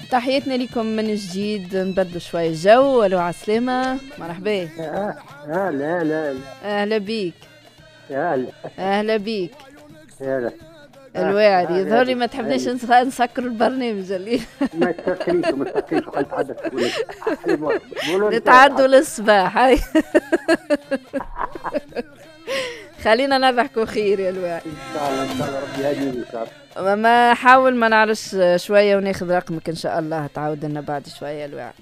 تحياتنا لكم من جديد، نبدل شوية الجو. الو عسلامة، مرحبا. لا لا لا. اهلا بيك. اهلا بيك. لا الواعر يظهر لي ما تحبنيش نسكر البرنامج اللي ما تسكريش وخلي تحدث نتعدوا للصباح. هاي خلينا نضحكوا خير يا الواعر. ان شاء الله ربي يهديني. ما حاول ما نعرفش شوية وناخذ رقمك ان شاء الله، تعاود لنا بعد شوية يا الواعر.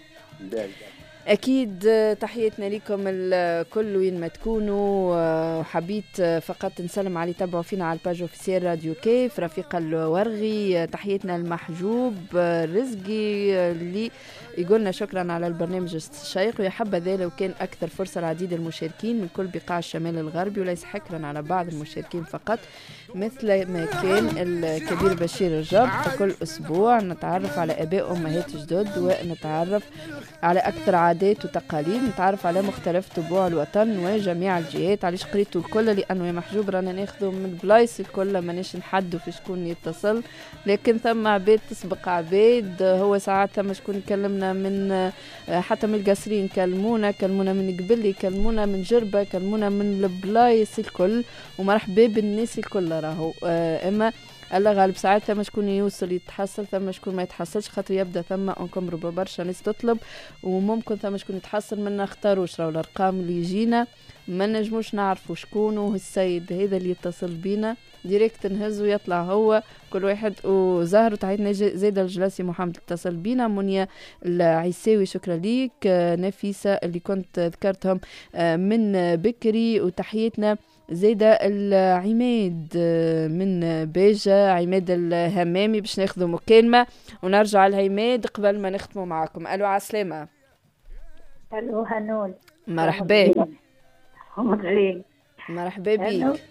أكيد تحياتنا لكم الكل وين ما تكونوا. وحبيت فقط نسلم على تابعوا فينا على الباج اوفيسيال راديو كيف رفيق الورغي. تحياتنا المحجوب رزقي اللي يقولنا شكرا على البرنامج الشيق، ويا حبذا لو كان أكثر فرصة العديد المشاركين من كل بقاع الشمال الغربي، وليس حكرا على بعض المشاركين فقط، مثل ما كان الكبير بشير الجب. فكل أسبوع نتعرف على آباء أمهات جدد، ونتعرف على أكثر عادات وتقاليد، نتعرف على مختلف طبوع الوطن وجميع الجهات. علاش قريتوا الكل؟ لأنه يا محجوب رانا ناخذوا من بلايص الكل، ماناش نحدوا في شكون يتصل، لكن ثم عباد تسبق عباد. هو ساعات ثم شكون يكلمنا من حتى من القصرين، كلمونا من قبل، يكلمونا من جربة، كلمونا من البلايص الكل، ومرحبا بالناس الكل. راهو اما الله غالب ساعات ثم شكون يوصل يتحصل، ثم شكون ما يتحصلش، خاطر يبدا ثم انكم ربما برشا ناس تطلب، وممكن ثم شكون يتحصل ما نختاروش. راهو الارقام اللي يجينا ما نجموش نعرفوا شكون هو السيد هذا اللي يتصل بينا ديريكت، نهزو يطلع هو كل واحد. وزهر تحياتنا زيدة الجلاسي محمد اتصل بينا، منيا العيساوي شكرا ليك، نفيسة اللي كنت ذكرتهم من بكري، وتحياتنا زيدة العماد من باجة، عماد الهمامي. باش ناخذوا مكالمة ونرجع العماد قبل ما نختموا معكم. الو عسلامة. الو هنول، مرحبا. مرحبا بيك.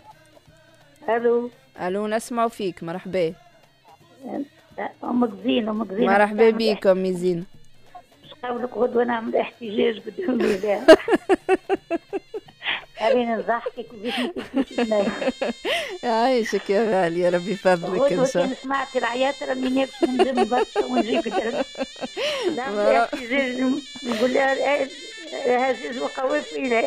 الو نسمعوا فيك. مرحبا. امك زينة. مرحبا بيك امي زينة. مش قولك غدوة نعمل احتجاج بدون لا أبين نضحكك وبيش يعيشك يا غالي، يا ربي فضلك إن شاء الله. سمعت العيات راني نمشي نجم برشا ونجيب نعمل احتجاج، نقول لها هزيز وقوافي. لا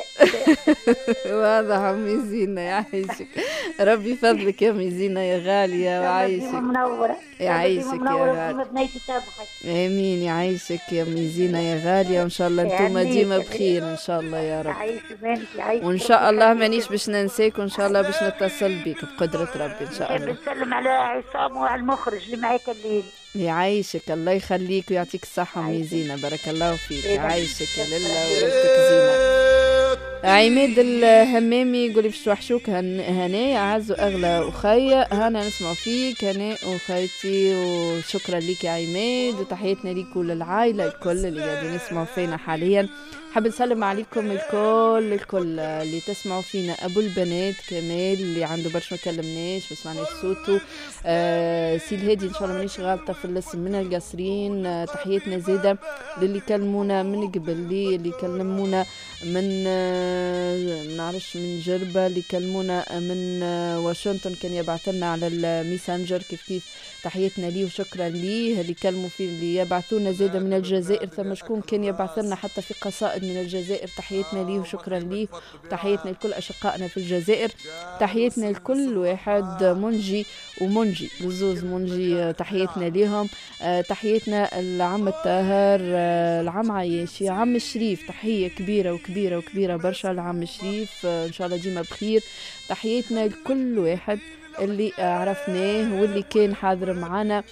واضح أمي زينة، يعيشك ربي فضلك يا أمي زينة يا غالية، وعايشك منورة. يعيشك يا غالية. آمين. يعيشك يا أمي زينة يا غالية، وإن شاء الله أنتم ديما بخير إن شاء الله يا رب. وإن شاء الله مانيش باش ننساك، وإن شاء الله باش نتصل بك بقدرة ربي إن شاء الله. بنسلم على عصام وعلى المخرج اللي معاك الليل. يعيشك الله يخليك ويعطيك الصحة أمي زينة، بارك الله فيك. يعيشك يا لله ولدتك زينة. عماد الهمامي يقول باش توحشوك هنايا أعز وأغلى أخي. هانا نسمع فيك هناء أخيتي، وشكرا لك يا عماد، وتحياتنا ليك وللعائلة الكل اللي قاعدين يسمعوا فينا حاليا. حاب نسلم عليكم الكل اللي تسمعوا فينا. ابو البنات كمال اللي عنده برشا ما كلمناش ما سمعناش صوته. سي الهادي ان شاء الله مانيش غالطه في الاسم من القصرين. تحياتنا زاده للي كلمونا من قبل، اللي كلمونا من نعرفش من جربه، اللي كلمونا من واشنطن كان يبعث لنا على الميسنجر كيف تحياتنا ليه وشكرا ليه. اللي كلموا فيه اللي يبعثونا زاده من الجزائر، ثم شكون كان يبعث لنا حتى في قصائد من الجزائر، تحياتنا ليه وشكرا ليه. تحياتنا لكل أشقائنا في الجزائر، تحياتنا لكل واحد منجي ومنجي لزوز منجي، تحياتنا ليهم. تحياتنا العم الطاهر، العم عياشي، عم الشريف، تحية كبيرة وكبيرة وكبيرة برشا العم الشريف، إن شاء الله ديما بخير. تحياتنا لكل واحد اللي عرفناه واللي كان حاضر معنا.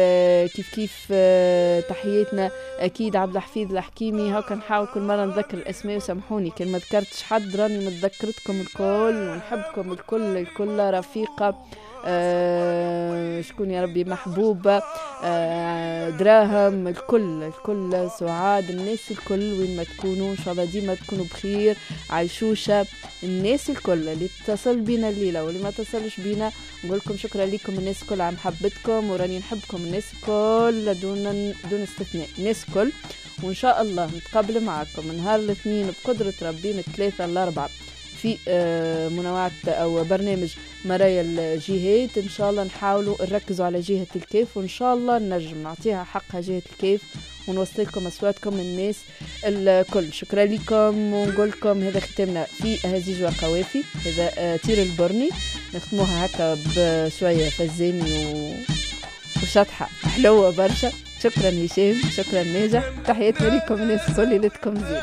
كيف تحياتنا اكيد عبد الحفيظ الحكيمي. هاكا نحاول كل مره نذكر الاسماء وسامحوني كان ما ذكرتش حد، راني متذكرتكم الكل ونحبكم الكل رفيقه. شكون يا ربي، محبوبة، دراهم، الكل سعاد، الناس الكل وين ما تكونوا ان شاء الله ديما تكونوا بخير عيشوشة. الناس الكل اللي اتصل بينا الليلة واللي ما اتصلش بينا نقول لكم شكرا لكم، الناس الكل عم محبتكم وراني نحبكم الناس الكل دون استثناء، الناس الكل. وان شاء الله نتقابل معكم نهار الاثنين بقدرة ربي من 3 ل 4 في منوعة أو برنامج مرايا الجهات. إن شاء الله نحاولوا نركزوا على جهة الكيف، وإن شاء الله نجم نعطيها حقها جهة الكيف ونوصل لكم أصواتكم الناس الكل. شكرا لكم، ونقول لكم هذا ختمنا في هزيج وقوافي. هذا تير البرني نختموها هكا بشوية فزاني وشطحة حلوة برشا. شكرا هشام، شكرا ناجح، تحياتنا لكم الناس الكل، ليلتكم زين.